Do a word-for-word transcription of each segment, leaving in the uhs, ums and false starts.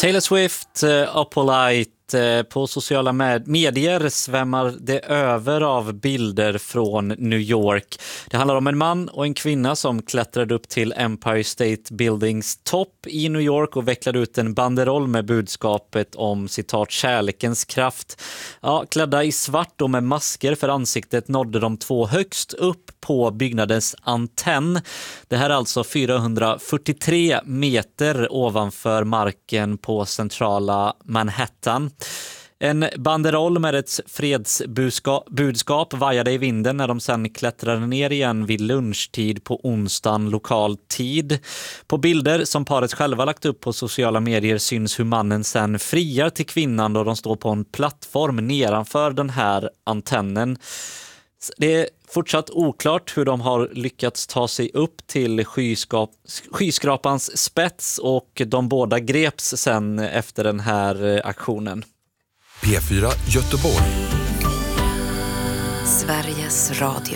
Taylor Swift, uh, Oppolite. På sociala medier svämmar det över av bilder från New York. Det handlar om en man och en kvinna som klättrade upp till Empire State Buildings topp i New York och vecklade ut en banderoll med budskapet om citat kärlekens kraft. Ja, klädda i svart och med masker för ansiktet nådde de två högst upp på byggnadens antenn. Det här är alltså fyrahundrafyrtiotre meter ovanför marken på centrala Manhattan. En banderoll med ett fredsbudskap vajade i vinden när de sen klättrade ner igen vid lunchtid på onsdagen lokal tid. På bilder som paret själva lagt upp på sociala medier syns hur mannen sen friar till kvinnan då de står på en plattform nedanför den här antennen. Det är fortsatt oklart hur de har lyckats ta sig upp till skyskap, skyskrapans spets och de båda greps sen efter den här aktionen. P fyra Göteborg. Sveriges Radio.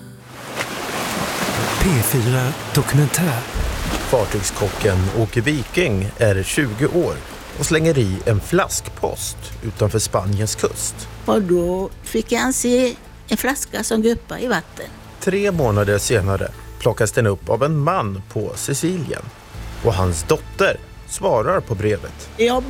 P fyra Dokumentär. Fartygskocken Åke Viking är tjugo år och slänger i en flaskpost utanför Spaniens kust. Och då fick han se en flaska som guppar i vatten. Tre månader senare plockas den upp av en man på Sicilien. Och hans dotter svarar på brevet. Jag